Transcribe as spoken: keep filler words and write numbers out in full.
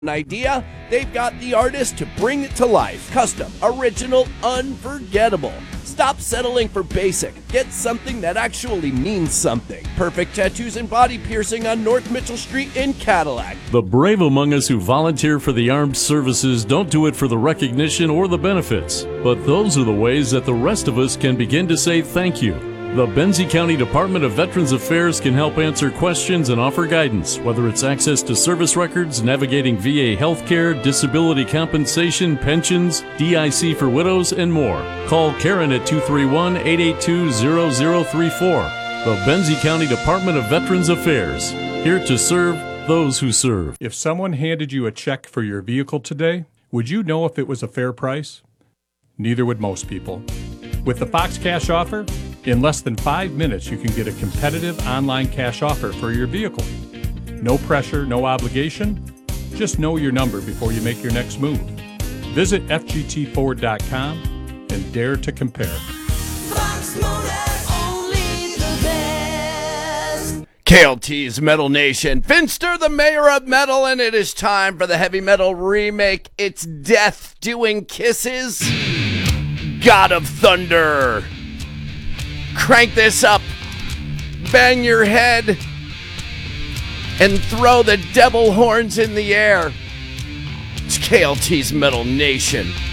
An idea, they've got the artist to bring it to life. Custom, original, unforgettable. Stop settling for basic. Get something that actually means something. Perfect tattoos and body piercing on North Mitchell Street in Cadillac. The brave among us who volunteer for the armed services don't do it for the recognition or the benefits. But those are the ways that the rest of us can begin to say thank you. The Benzie County Department of Veterans Affairs can help answer questions and offer guidance, whether it's access to service records, navigating V A healthcare, disability compensation, pensions, D I C for widows, and more. Call Karen at two three one, eight eight two, zero zero three four. The Benzie County Department of Veterans Affairs, here to serve those who serve. If someone handed you a check for your vehicle today, would you know if it was a fair price? Neither would most people. With the Fox Cash Offer, in less than five minutes, you can get a competitive online cash offer for your vehicle. No pressure, no obligation. Just know your number before you make your next move. Visit F G T Ford dot com and dare to compare. Fox Motor, only the best. K L T's Metal Nation. Finster, the mayor of metal, and it is time for the heavy metal remake. It's Death doing Kisses. God of Thunder. Crank this up, bang your head, and throw the devil horns in the air. It's K L T's Metal Nation.